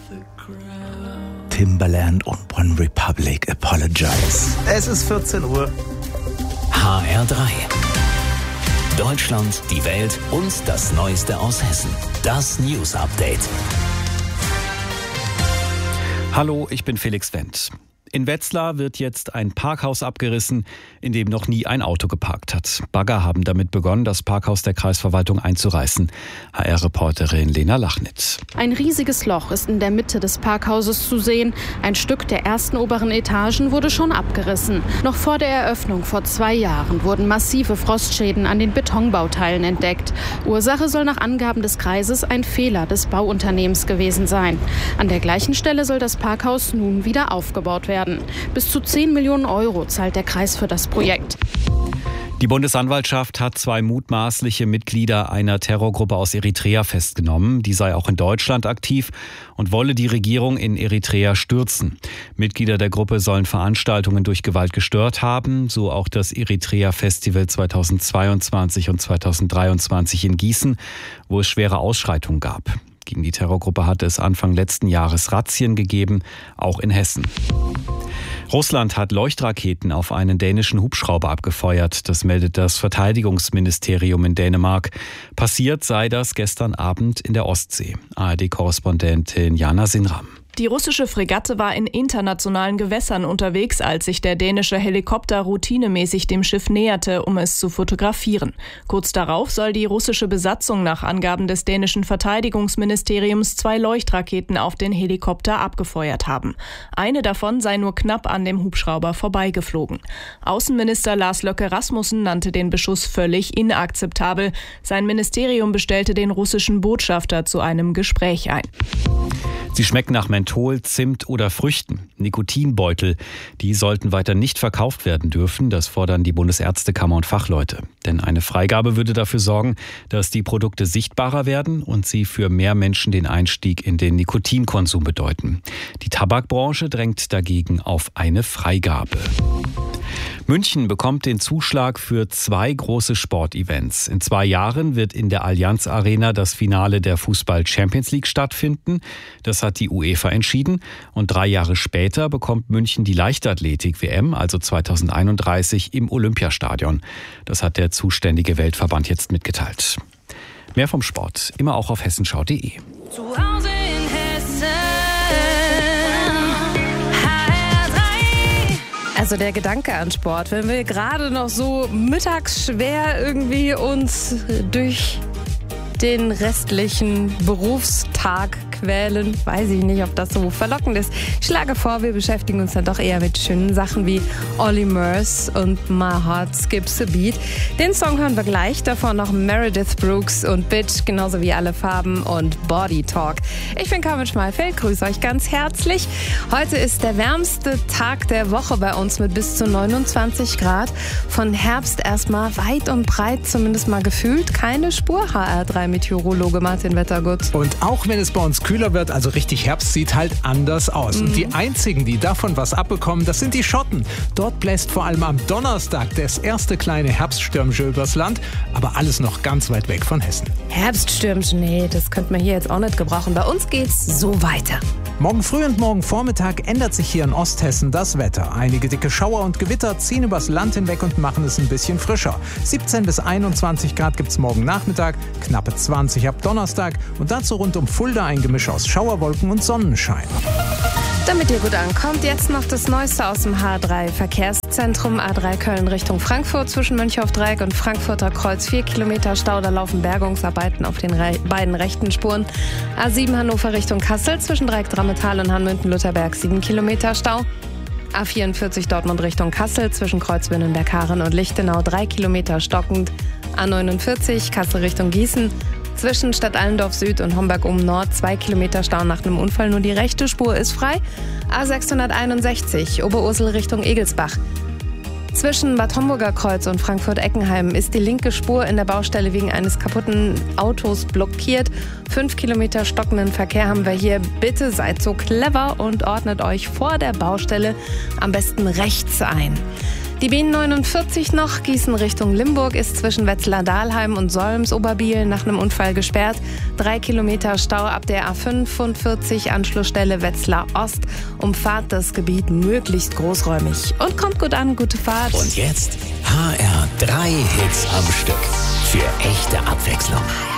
Timbaland und One Republic Apologize. Es ist 14 Uhr. HR3. Deutschland, die Welt und das Neueste aus Hessen. Das News Update. Hallo, ich bin Felix Wendt. In Wetzlar wird jetzt ein Parkhaus abgerissen, in dem noch nie ein Auto geparkt hat. Bagger haben damit begonnen, das Parkhaus der Kreisverwaltung einzureißen. HR-Reporterin Lena Lachnitz. Ein riesiges Loch ist in der Mitte des Parkhauses zu sehen. Ein Stück der ersten oberen Etagen wurde schon abgerissen. Noch vor der Eröffnung vor 2 Jahren wurden massive Frostschäden an den Betonbauteilen entdeckt. Ursache soll nach Angaben des Kreises ein Fehler des Bauunternehmens gewesen sein. An der gleichen Stelle soll das Parkhaus nun wieder aufgebaut werden. Bis zu 10 Millionen Euro zahlt der Kreis für das Projekt. Die Bundesanwaltschaft hat 2 mutmaßliche Mitglieder einer Terrorgruppe aus Eritrea festgenommen. Die sei auch in Deutschland aktiv und wolle die Regierung in Eritrea stürzen. Mitglieder der Gruppe sollen Veranstaltungen durch Gewalt gestört haben, so auch das Eritrea-Festival 2022 und 2023 in Gießen, wo es schwere Ausschreitungen gab. Gegen die Terrorgruppe hatte es Anfang letzten Jahres Razzien gegeben, auch in Hessen. Russland hat Leuchtraketen auf einen dänischen Hubschrauber abgefeuert. Das meldet das Verteidigungsministerium in Dänemark. Passiert sei das gestern Abend in der Ostsee. ARD-Korrespondentin Jana Sinram. Die russische Fregatte war in internationalen Gewässern unterwegs, als sich der dänische Helikopter routinemäßig dem Schiff näherte, um es zu fotografieren. Kurz darauf soll die russische Besatzung nach Angaben des dänischen Verteidigungsministeriums 2 Leuchtraketen auf den Helikopter abgefeuert haben. Eine davon sei nur knapp an dem Hubschrauber vorbeigeflogen. Außenminister Lars Løkke Rasmussen nannte den Beschuss völlig inakzeptabel. Sein Ministerium bestellte den russischen Botschafter zu einem Gespräch ein. Sie schmecken nach Menthol, Zimt oder Früchten. Nikotinbeutel, die sollten weiter nicht verkauft werden dürfen. Das fordern die Bundesärztekammer und Fachleute. Denn eine Freigabe würde dafür sorgen, dass die Produkte sichtbarer werden und sie für mehr Menschen den Einstieg in den Nikotinkonsum bedeuten. Die Tabakbranche drängt dagegen auf eine Freigabe. München bekommt den Zuschlag für 2 große Sportevents. In 2 Jahren wird in der Allianz Arena das Finale der Fußball-Champions League stattfinden. Das hat die UEFA entschieden. Und 3 Jahre später bekommt München die Leichtathletik-WM, also 2031, im Olympiastadion. Das hat der zuständige Weltverband jetzt mitgeteilt. Mehr vom Sport, immer auch auf hessenschau.de. Zu Hause in Hessen. Also der Gedanke an Sport, wenn wir gerade noch so mittags schwer irgendwie uns durch den restlichen Berufstag quälen, weiß ich nicht, ob das so verlockend ist. Ich schlage vor, wir beschäftigen uns dann doch eher mit schönen Sachen wie Olly Murs und My Heart Skips a Beat. Den Song hören wir gleich, davor noch Meredith Brooks und Bitch, genauso wie Alle Farben und Body Talk. Ich bin Carmen Schmalfeld, grüße euch ganz herzlich. Heute ist der wärmste Tag der Woche bei uns mit bis zu 29 Grad. Von Herbst erstmal weit und breit, zumindest mal gefühlt, keine Spur. HR3-Meteorologe Martin Wettergut. Und auch wenn es bei uns kühler wird, also richtig Herbst, sieht halt anders aus. Und die einzigen, die davon was abbekommen, das sind die Schotten. Dort bläst vor allem am Donnerstag das erste kleine Herbststürmchen übers Land, aber alles noch ganz weit weg von Hessen. Herbststürmchen, nee, das könnte man hier jetzt auch nicht gebrauchen. Bei uns geht's so weiter. Morgen früh und morgen Vormittag ändert sich hier in Osthessen das Wetter. Einige dicke Schauer und Gewitter ziehen übers Land hinweg und machen es ein bisschen frischer. 17 bis 21 Grad gibt's morgen Nachmittag, knappe 20 ab Donnerstag und dazu rund um Fulda ein Gemisch aus Schauerwolken und Sonnenschein. Damit ihr gut ankommt, jetzt noch das Neueste aus dem H3 Verkehrszentrum. A3 Köln Richtung Frankfurt zwischen Mönchhoff-Dreieck und Frankfurter Kreuz 4 Kilometer Stau. Da laufen Bergungsarbeiten auf den beiden rechten Spuren. A7 Hannover Richtung Kassel zwischen Dreieck-Drammetal und Hanmünden-Lutherberg 7 Kilometer Stau. A44 Dortmund Richtung Kassel zwischen Kreuzwindenberg-Haaren und Lichtenau 3 Kilometer stockend. A49 Kassel Richtung Gießen zwischen Stadt Allendorf Süd und Homberg um Nord 2 Kilometer Stau nach einem Unfall. Nur die rechte Spur ist frei. A661 Oberursel Richtung Egelsbach. Zwischen Bad Homburger Kreuz und Frankfurt-Eckenheim ist die linke Spur in der Baustelle wegen eines kaputten Autos blockiert. 5 Kilometer stockenden Verkehr haben wir hier. Bitte seid so clever und ordnet euch vor der Baustelle am besten rechts ein. Die B49 noch, Gießen Richtung Limburg, ist zwischen Wetzlar-Dahlheim und Solms-Oberbiel nach einem Unfall gesperrt. 3 Kilometer Stau ab der A45, Anschlussstelle Wetzlar Ost. Umfahrt das Gebiet möglichst großräumig. Und kommt gut an, gute Fahrt. Und jetzt HR 3 Hits am Stück. Für echte Abwechslung.